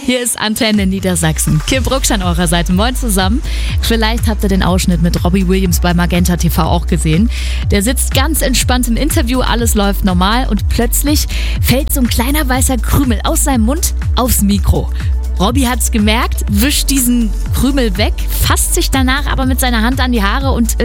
Hier ist Antenne Niedersachsen. Kim Brucksch an eurer Seite. Moin zusammen. Vielleicht habt ihr den Ausschnitt mit Robbie Williams bei Magenta TV auch gesehen. Der sitzt ganz entspannt im Interview, alles läuft normal und plötzlich fällt so ein kleiner weißer Krümel aus seinem Mund aufs Mikro. Robbie hat's gemerkt, wischt diesen Krümel weg, fasst sich danach aber mit seiner Hand an die Haare und